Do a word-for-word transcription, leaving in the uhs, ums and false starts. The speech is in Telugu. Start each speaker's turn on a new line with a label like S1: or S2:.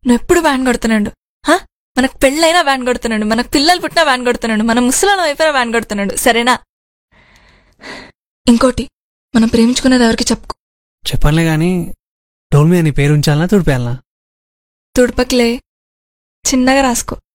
S1: నువ్వు ఎప్పుడు వ్యాన్ కొడుతున్నాడు. హా, మనకు పెళ్ళైనా వ్యాన్ కొడుతున్నాడు, మనకు పిల్లలు పుట్టినా వ్యాన్ కొడుతున్నాడు, మన ముసలాళ్ళం అయిపోయినా వ్యాన్ కొడుతున్నాడు. సరేనా? ఇంకోటి, మనం ప్రేమించుకున్నది ఎవరికి చెప్పుకో.
S2: చెప్పనులే గాని డోల్ మీద నీ పేరు ఉంచాలనా తుడిపేయాలనా?
S1: తుడపకిలే, చిన్నగా రాసుకో.